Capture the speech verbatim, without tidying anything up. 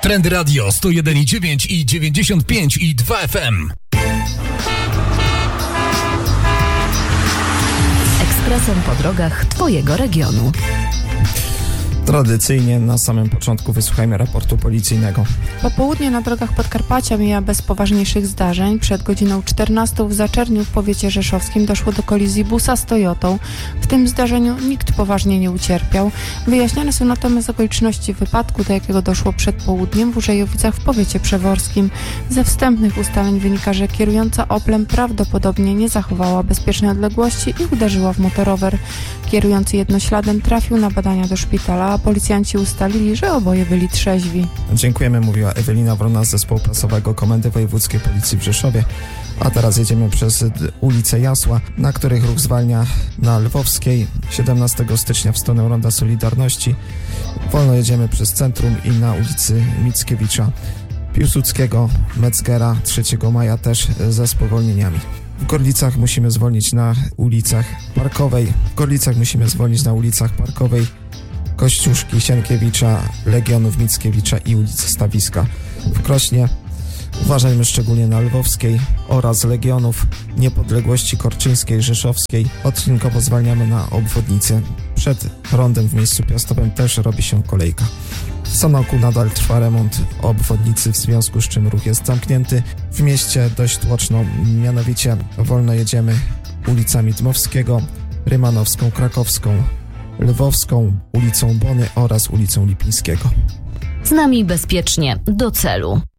Trend Radio sto jeden i dziewięć i dziewięćdziesiąt pięć i dwa F M. Ekspresem po drogach Twojego regionu. Tradycyjnie na samym początku wysłuchajmy raportu policyjnego. Popołudnie na drogach Podkarpacia mija bez poważniejszych zdarzeń. Przed godziną czternastą w Zaczerniu w powiecie rzeszowskim doszło do kolizji busa z Toyotą. W tym zdarzeniu nikt poważnie nie ucierpiał. Wyjaśniane są natomiast okoliczności wypadku, do jakiego doszło przed południem w Urzejowicach w powiecie przeworskim. Ze wstępnych ustaleń wynika, że kierująca Oplem prawdopodobnie nie zachowała bezpiecznej odległości i uderzyła w motorower. Kierujący jednośladem trafił na badania do szpitala, a policjanci ustalili, że oboje byli trzeźwi. Dziękujemy, mówiła Ewelina Wrona z zespołu prasowego Komendy Wojewódzkiej Policji w Rzeszowie. A teraz jedziemy przez ulicę Jasła, na których ruch zwalnia na Lwowskiej siedemnastego stycznia w stronę Ronda Solidarności. Wolno jedziemy przez centrum i na ulicy Mickiewicza, Piłsudskiego, Metzgera trzeciego maja też ze spowolnieniami. W Gorlicach musimy zwolnić na ulicach Parkowej. W Gorlicach musimy zwolnić na ulicach Parkowej, Kościuszki, Sienkiewicza, Legionów Mickiewicza i ulicy Stawiska. W Krośnie uważajmy szczególnie na Lwowskiej oraz Legionów, Niepodległości Korczyńskiej, Rzeszowskiej. Odcinkowo zwalniamy na obwodnicę. Przed rondem w miejscu Piastowym też robi się kolejka. W Sanoku nadal trwa remont obwodnicy, w związku z czym ruch jest zamknięty. W mieście dość tłoczno, mianowicie wolno jedziemy ulicami Dmowskiego, Rymanowską, Krakowską, Lwowską, ulicą Bony oraz ulicą Lipińskiego. Z nami bezpiecznie do celu.